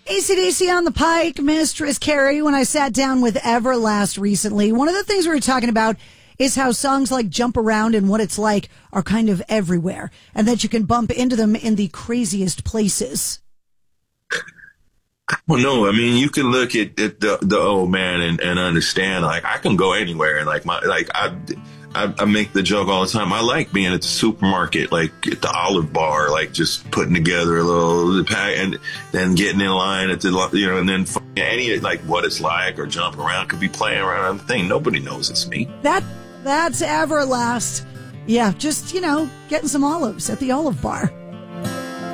AC/DC on the Pike, Mistress Carrie. When I sat down with Everlast recently, one of the things we were talking about is how songs like Jump Around and What It's Like are kind of everywhere, and that you can bump into them in the craziest places. Well, no, I mean, you can look at the old man and understand, like, I can go anywhere. And I make the joke all the time. I like being at the supermarket, like at the Olive Bar, like just putting together a little pack and then getting in line at the, and then any, like What It's Like or Jump Around could be playing around on the thing. Nobody knows it's me. That's Everlast. Yeah, just, getting some olives at the Olive Bar.